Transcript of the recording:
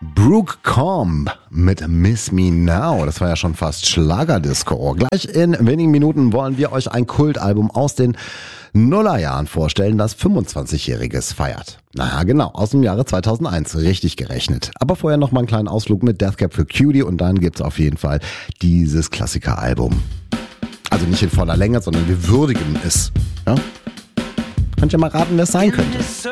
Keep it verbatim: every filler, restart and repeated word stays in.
Brooke Combe mit Miss Me Now. Das war ja schon fast Schlagerdisco. Gleich in wenigen Minuten wollen wir euch ein Kultalbum aus den Nullerjahren vorstellen, das fünfundzwanzigjähriges feiert. Naja, genau, aus dem Jahre zweitausendeins, richtig gerechnet. Aber vorher noch mal einen kleinen Ausflug mit Death Cab for Cutie und dann gibt's auf jeden Fall dieses Klassikeralbum. Also nicht in voller Länge, sondern wir würdigen es. Ja? Könnt ihr mal raten, wer es sein könnte?